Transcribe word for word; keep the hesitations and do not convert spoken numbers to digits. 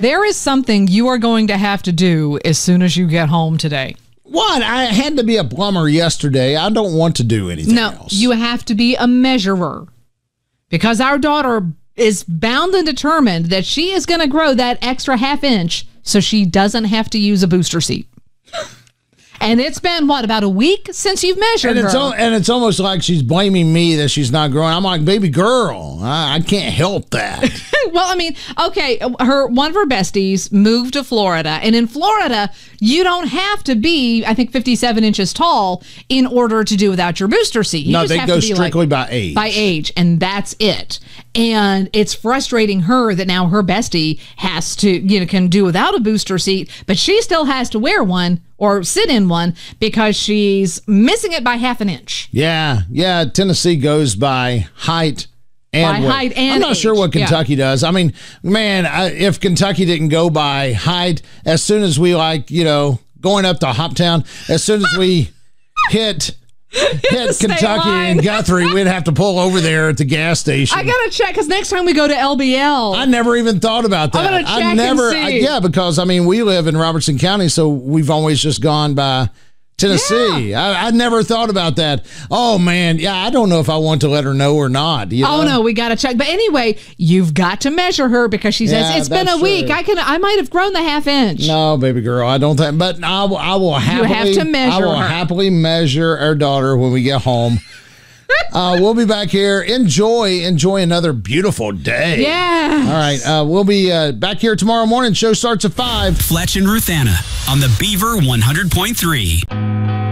There is something you are going to have to do as soon as you get home today. What? I had to be a plumber yesterday. I don't want to do anything no, else. You have to be a measurer because our daughter is bound and determined that she is going to grow that extra half inch so she doesn't have to use a booster seat. And it's been, what, about a week since you've measured and it's her? Al- and it's almost like she's blaming me that she's not growing. I'm like, baby girl, I, I can't help that. Well, I mean, okay, her one of her besties moved to Florida. And in Florida, you don't have to be, I think, fifty-seven inches tall in order to do without your booster seat. You no, just they have go to be strictly like, by age. By age, and that's it. And it's frustrating her that now her bestie has to, you know, can do without a booster seat, but she still has to wear one or sit in one because she's missing it by half an inch. Yeah, yeah. Tennessee goes by height and by weight. height and I'm not age. sure what Kentucky yeah. does. I mean, man, I, if Kentucky didn't go by height, as soon as we like, you know, going up to Hoptown, as soon as we hit hit Kentucky line. and Guthrie, we'd have to pull over there at the gas station. I gotta check because next time we go to L B L, I never even thought about that. I'm gonna check I never, and see. I, yeah, because I mean, we live in Robertson County, so we've always just gone by Tennessee. Yeah. I, I never thought about that. Oh man, yeah, I don't know if I want to let her know or not. You know? Oh no, we gotta check. But anyway, you've got to measure her because she says Yeah, it's been a that's week. true. I can, I might have grown the half inch. No, baby girl, I don't think. But I, will- I will happily. have to measure I will her. happily measure our daughter when we get home. uh, we'll be back here. Enjoy, enjoy another beautiful day. Yeah. All right, uh, we'll be uh, back here tomorrow morning. Show starts at five. Fletch and Ruth Anna on the Beaver one hundred point three.